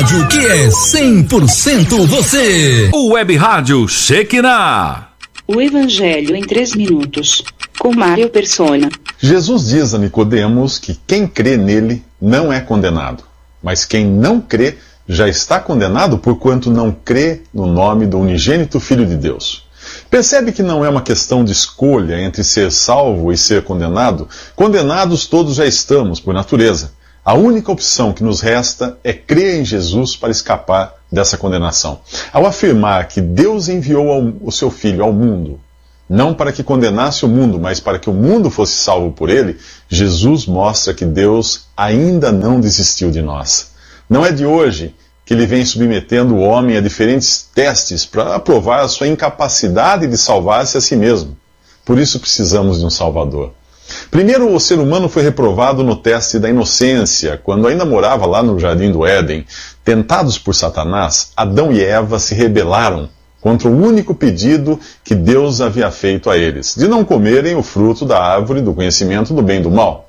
rádio que é 100% você. O Web Rádio Shekinah. O Evangelho em 3 minutos, com Mário Persona. Jesus diz a Nicodemos que quem crê nele não é condenado, mas quem não crê já está condenado porquanto não crê no nome do unigênito Filho de Deus. Percebe que não é uma questão de escolha entre ser salvo e ser condenado? Condenados todos já estamos, por natureza. A única opção que nos resta é crer em Jesus para escapar dessa condenação. Ao afirmar que Deus enviou o seu Filho ao mundo, não para que condenasse o mundo, mas para que o mundo fosse salvo por ele, Jesus mostra que Deus ainda não desistiu de nós. Não é de hoje que ele vem submetendo o homem a diferentes testes para provar a sua incapacidade de salvar-se a si mesmo. Por isso precisamos de um Salvador. Primeiro, o ser humano foi reprovado no teste da inocência, quando ainda morava lá no Jardim do Éden. Tentados por Satanás, Adão e Eva se rebelaram contra o único pedido que Deus havia feito a eles, de não comerem o fruto da árvore do conhecimento do bem e do mal.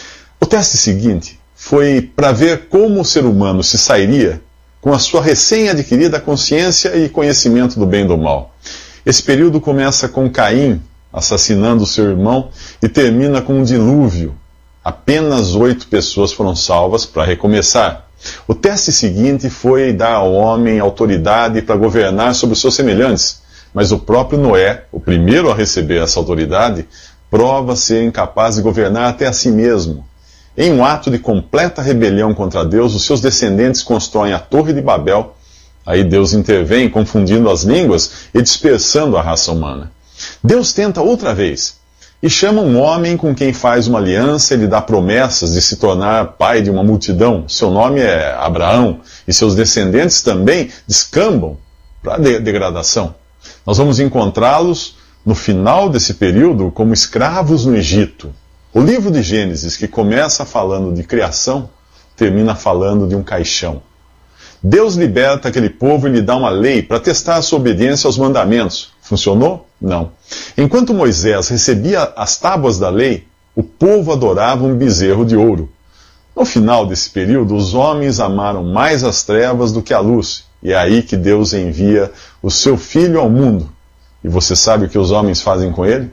O teste seguinte foi para ver como o ser humano se sairia com a sua recém-adquirida consciência e conhecimento do bem e do mal. Esse período começa com Caim assassinando seu irmão e termina com um dilúvio. Apenas 8 pessoas foram salvas para recomeçar. O teste seguinte foi dar ao homem autoridade para governar sobre os seus semelhantes, mas o próprio Noé, o primeiro a receber essa autoridade, prova ser incapaz de governar até a si mesmo. Em um ato de completa rebelião contra Deus, os seus descendentes constroem a Torre de Babel. Aí Deus intervém, confundindo as línguas e dispersando a raça humana. Deus tenta outra vez e chama um homem com quem faz uma aliança e lhe dá promessas de se tornar pai de uma multidão. Seu nome é Abraão e seus descendentes também descambam para a degradação. Nós vamos encontrá-los no final desse período como escravos no Egito. O livro de Gênesis, que começa falando de criação, termina falando de um caixão. Deus liberta aquele povo e lhe dá uma lei para testar a sua obediência aos mandamentos. Funcionou? Não. Enquanto Moisés recebia as tábuas da lei, o povo adorava um bezerro de ouro. No final desse período, os homens amaram mais as trevas do que a luz. E é aí que Deus envia o seu Filho ao mundo. E você sabe o que os homens fazem com ele?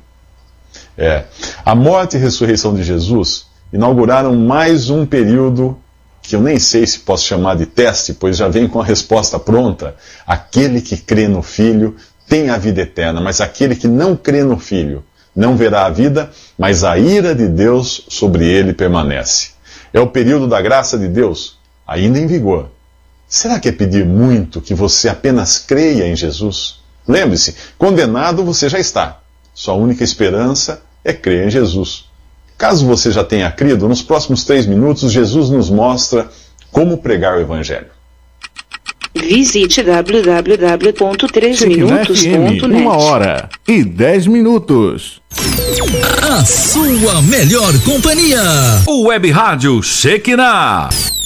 A morte e ressurreição de Jesus inauguraram mais um período que eu nem sei se posso chamar de teste, pois já vem com a resposta pronta. Aquele que crê no Filho tem a vida eterna, mas aquele que não crê no Filho não verá a vida, mas a ira de Deus sobre ele permanece. É o período da graça de Deus, ainda em vigor. Será que é pedir muito que você apenas creia em Jesus? Lembre-se, condenado você já está. Sua única esperança é crer em Jesus. Caso você já tenha crido, nos próximos 3 minutos, Jesus nos mostra como pregar o Evangelho. Visite www.3minutos.net. 1h10. A sua melhor companhia. O Web Rádio Shekinah.